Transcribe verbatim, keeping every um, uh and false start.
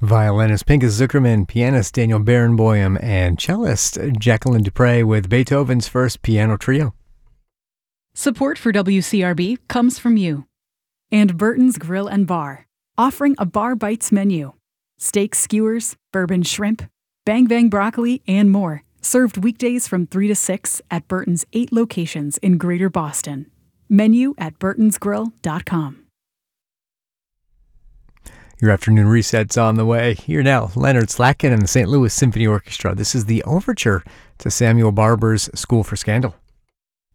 Violinist Pinchas Zuckerman, pianist Daniel Barenboim, and cellist Jacqueline Dupre with Beethoven's First Piano Trio. Support for W C R B comes from you. And Burton's Grill and Bar, offering a Bar Bites menu. Steak skewers, bourbon shrimp, bang bang broccoli, and more. Served weekdays from three to six at Burton's eight locations in Greater Boston. Menu at burtons grill dot com. Your afternoon reset's on the way. Here now, Leonard Slatkin and the Saint Louis Symphony Orchestra. This is the overture to Samuel Barber's School for Scandal.